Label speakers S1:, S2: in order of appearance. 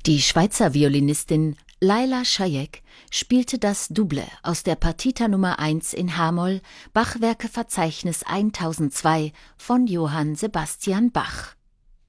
S1: Die Schweizer Violinistin Laila Chayek spielte das Double aus der Partita Nummer 1 in h-Moll, Bachwerkeverzeichnis 1002 von Johann Sebastian Bach.